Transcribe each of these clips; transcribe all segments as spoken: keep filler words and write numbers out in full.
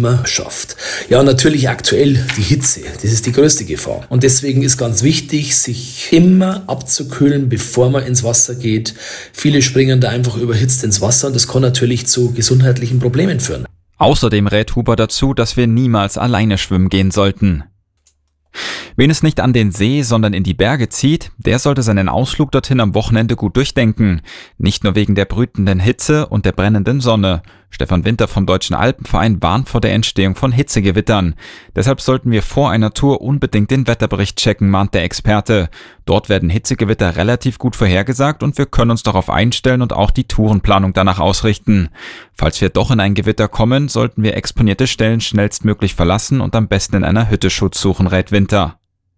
immer schafft. Ja, und natürlich aktuell die Hitze, das ist die größte Gefahr. Und deswegen ist ganz wichtig, sich immer abzukühlen, bevor man ins Wasser geht. Viele springen da einfach überhitzt ins Wasser und das kann natürlich zu gesundheitlichen Problemen führen. Außerdem rät Huber dazu, dass wir niemals alleine schwimmen gehen sollten. Wen es nicht an den See, sondern in die Berge zieht, der sollte seinen Ausflug dorthin am Wochenende gut durchdenken. Nicht nur wegen der brütenden Hitze und der brennenden Sonne. Stefan Winter vom Deutschen Alpenverein warnt vor der Entstehung von Hitzegewittern. Deshalb sollten wir vor einer Tour unbedingt den Wetterbericht checken, mahnt der Experte. Dort werden Hitzegewitter relativ gut vorhergesagt und wir können uns darauf einstellen und auch die Tourenplanung danach ausrichten. Falls wir doch in ein Gewitter kommen, sollten wir exponierte Stellen schnellstmöglich verlassen und am besten in einer Hütte Schutz suchen, rät Winter.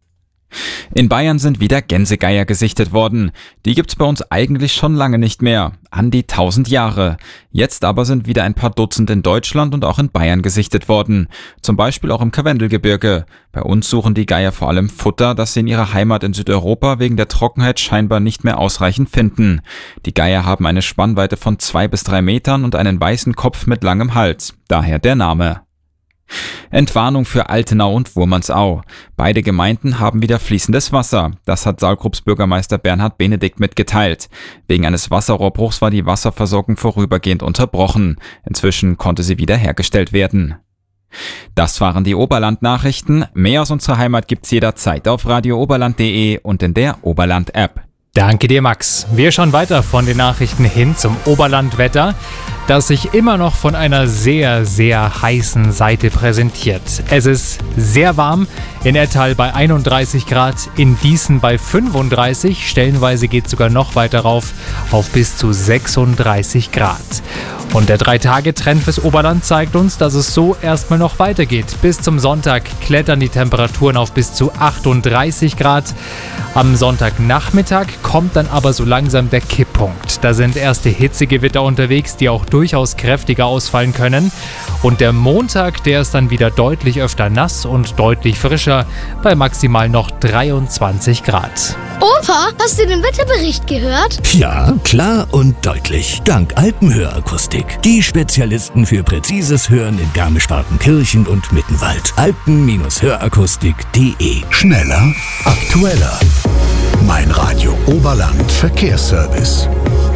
In Bayern sind wieder Gänsegeier gesichtet worden. Die gibt's bei uns eigentlich schon lange nicht mehr. An die tausend Jahre. Jetzt aber sind wieder ein paar Dutzend in Deutschland und auch in Bayern gesichtet worden. Zum Beispiel auch im Karwendelgebirge. Bei uns suchen die Geier vor allem Futter, das sie in ihrer Heimat in Südeuropa wegen der Trockenheit scheinbar nicht mehr ausreichend finden. Die Geier haben eine Spannweite von zwei bis drei Metern und einen weißen Kopf mit langem Hals. Daher der Name. Entwarnung für Altenau und Wurmansau. Beide Gemeinden haben wieder fließendes Wasser. Das hat Saalgrupps Bürgermeister Bernhard Benedikt mitgeteilt. Wegen eines Wasserrohrbruchs war die Wasserversorgung vorübergehend unterbrochen. Inzwischen konnte sie wieder hergestellt werden. Das waren die Oberland-Nachrichten. Mehr aus unserer Heimat gibt's jederzeit auf radio oberland punkt de und in der Oberland-App. Danke dir, Max. Wir schauen weiter von den Nachrichten hin zum Oberlandwetter, das sich immer noch von einer sehr, sehr heißen Seite präsentiert. Es ist sehr warm, in Ettal bei einunddreißig Grad, in Dießen bei fünfunddreißig, stellenweise geht es sogar noch weiter rauf auf bis zu sechsunddreißig Grad. Und der drei-Tage-Trend fürs Oberland zeigt uns, dass es so erstmal noch weitergeht. Bis zum Sonntag klettern die Temperaturen auf bis zu achtunddreißig Grad. Am Sonntagnachmittag kommt dann aber so langsam der Kipppunkt. Da sind erste Hitzegewitter unterwegs, die auch durchaus kräftiger ausfallen können. Und der Montag, der ist dann wieder deutlich öfter nass und deutlich frischer, bei maximal noch dreiundzwanzig Grad. Opa, hast du den Wetterbericht gehört? Ja, klar und deutlich. Dank Alpenhörakustik. Die Spezialisten für präzises Hören in Garmisch-Partenkirchen und Mittenwald. alpen hörakustik punkt de. Schneller, aktueller. Mein Radio Oberland Verkehrsservice.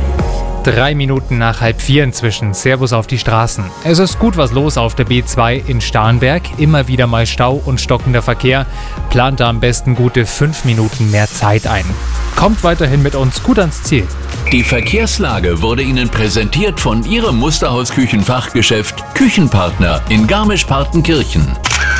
Drei Minuten nach halb vier inzwischen. Servus auf die Straßen. Es ist gut was los auf der B zwei in Starnberg. Immer wieder mal Stau und stockender Verkehr. Plant da am besten gute fünf Minuten mehr Zeit ein. Kommt weiterhin mit uns gut ans Ziel. Die Verkehrslage wurde Ihnen präsentiert von Ihrem Musterhaus-Küchenfachgeschäft Küchenpartner in Garmisch-Partenkirchen.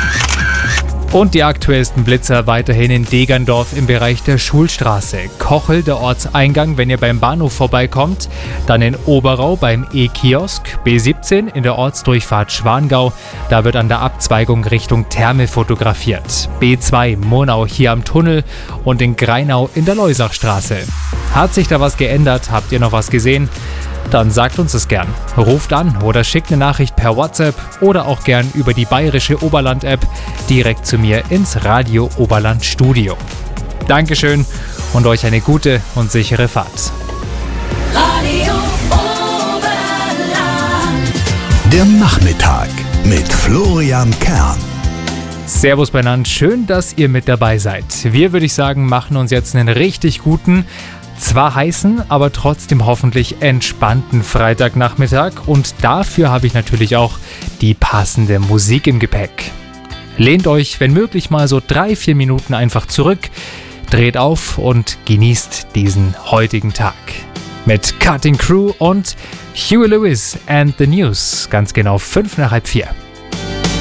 Und die aktuellsten Blitzer weiterhin in Degerndorf im Bereich der Schulstraße. Kochel, der Ortseingang, wenn ihr beim Bahnhof vorbeikommt. Dann in Oberau beim E-Kiosk. B siebzehn in der Ortsdurchfahrt Schwangau. Da wird an der Abzweigung Richtung Therme fotografiert. B zwei Murnau hier am Tunnel und in Greinau in der Leusachstraße. Hat sich da was geändert? Habt ihr noch was gesehen? Dann sagt uns es gern. Ruft an oder schickt eine Nachricht per WhatsApp oder auch gern über die bayerische Oberland-App direkt zu mir ins Radio Oberland Studio. Dankeschön und euch eine gute und sichere Fahrt. Radio Oberland. Der Nachmittag mit Florian Kern. Servus beieinander, schön, dass ihr mit dabei seid. Wir, würde ich sagen, machen uns jetzt einen richtig guten, zwar heißen, aber trotzdem hoffentlich entspannten Freitagnachmittag und dafür habe ich natürlich auch die passende Musik im Gepäck. Lehnt euch, wenn möglich, mal so drei, vier Minuten einfach zurück, dreht auf und genießt diesen heutigen Tag. Mit Cutting Crew und Huey Lewis and the News, ganz genau fünf nach halb vier.